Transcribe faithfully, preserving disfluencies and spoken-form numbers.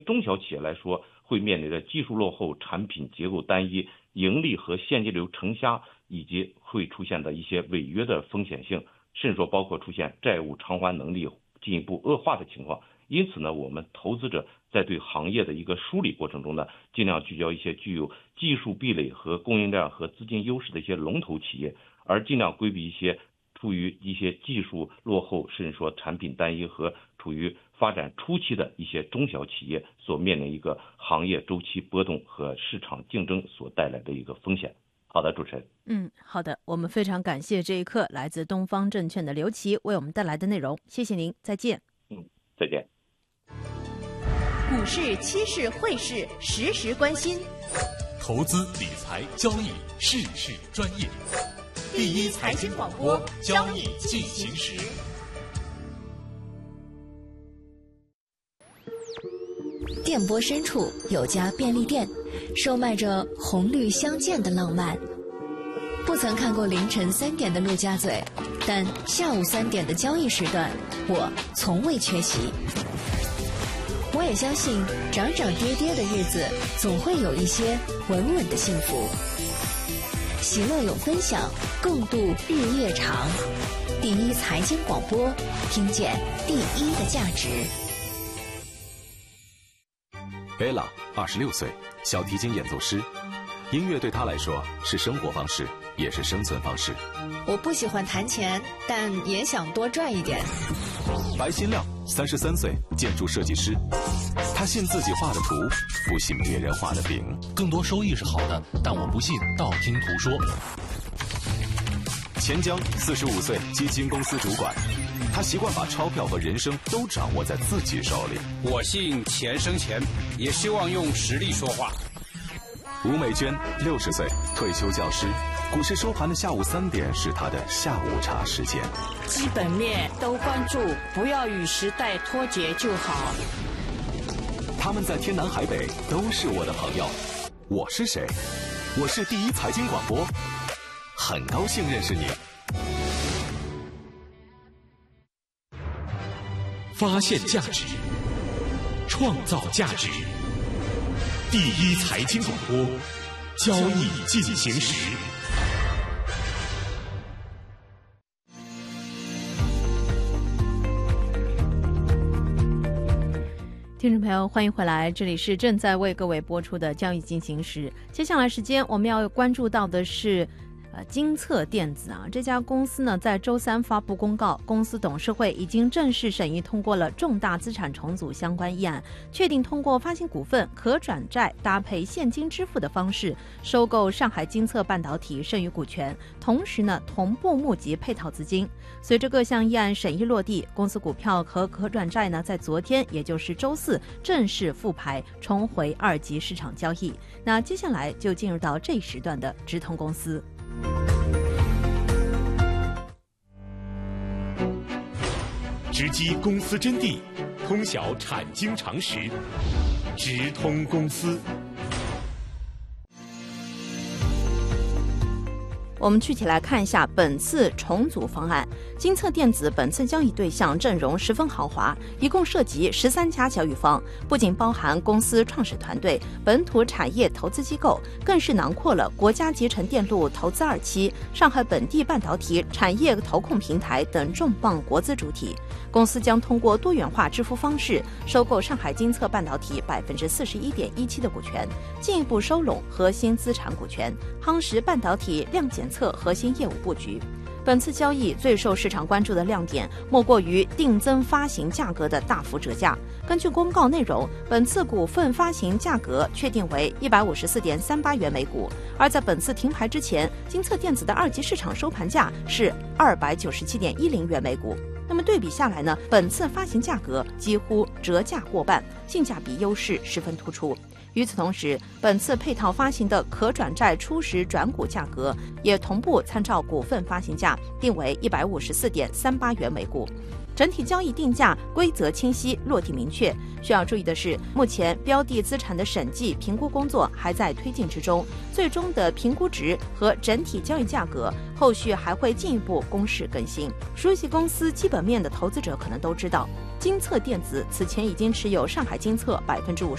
中小企业来说，会面临着技术落后、产品结构单一、盈利和现金流承压，以及会出现的一些违约的风险性，甚至说包括出现债务偿还能力进一步恶化的情况。因此呢，我们投资者在对行业的一个梳理过程中呢，尽量聚焦一些具有技术壁垒和供应链和资金优势的一些龙头企业，而尽量规避一些处于一些技术落后，甚至说产品单一和处于发展初期的一些中小企业所面临一个行业周期波动和市场竞争所带来的一个风险。好的，主持人。 嗯，好的，我们非常感谢这一刻来自东方证券的刘琦为我们带来的内容，谢谢您，再见。 嗯，再见。 股市、期市、汇市，时时关心。 投资理财交易，事事专业。第一财经广播，交易进行时。 电波深处有家便利店，售卖着红绿相间的浪漫。不曾看过凌晨三点的陆家嘴，但下午三点的交易时段，我从未缺席。我也相信，涨涨跌跌的日子，总会有一些稳稳的幸福。喜乐有分享，共度日夜长。第一财经广播，听见第一的价值。 贝拉二十六岁，小提琴演奏师。音乐对他来说是生活方式，也是生存方式。 我不喜欢弹钱，但也想多赚一点。 白新亮，三十三岁，建筑设计师。他信自己画的图，不信别人画的饼。 更多收益是好的，但我不信道听途说。 钱江，四十五岁，基金公司主管。他习惯把钞票和人生都掌握在自己手里。 我信钱生钱，也希望用实力说话。 吴美娟，六十岁，退休教师。股市收盘的下午三点是他的下午茶时间。 基本面都关注，不要与时代脱节就好。 他们在天南海北都是我的朋友。我是谁？我是第一财经广播，很高兴认识你。 发现价值，创造价值。第一财经广播，交易进行时。 听众朋友，欢迎回来，这里是正在为各位播出的交易进行时。接下来时间我们要关注到的是呃，金策电子啊，这家公司呢，在周三发布公告，公司董事会已经正式审议通过了重大资产重组相关议案，确定通过发行股份、可转债搭配现金支付的方式收购上海金策半导体剩余股权，同时呢，同步募集配套资金。随着各项议案审议落地，公司股票和可转债呢，在昨天，也就是周四正式复牌，重回二级市场交易。那接下来就进入到这一时段的直通公司。 直击公司真谛，通晓产经常识，直通公司。 我们具体来看一下本次重组方案。金策电子本次交易对象阵容十分豪华，一共涉及十三家交易方，不仅包含公司创始团队、本土产业投资机构，更是囊括了国家集成电路投资二期、上海本地半导体产业投控平台等重磅国资主体。公司将通过多元化支付方式收购上海金策半导体百分之四十一点一七的股权，进一步收拢核心资产股权，夯实半导体量检测核心业务布局。本次交易最受市场关注的亮点，莫过于定增发行价格的大幅折价。根据公告内容，本次股份发行价格确定为一百五十四点三八元每股，而在本次停牌之前，金策电子的二级市场收盘价是二百九十七点一零元每股。那么对比下来呢，本次发行价格几乎折价过半，性价比优势十分突出。与此同时，本次配套发行的可转债初始转股价格也同步参照股份发行价，定为一百五十四点三八元每股。整体交易定价规则清晰，落地明确。需要注意的是，目前标的资产的审计评估工作还在推进之中，最终的评估值和整体交易价格后续还会进一步公示更新。熟悉公司基本面的投资者可能都知道， 金策电子此前已经持有上海金策百分之五。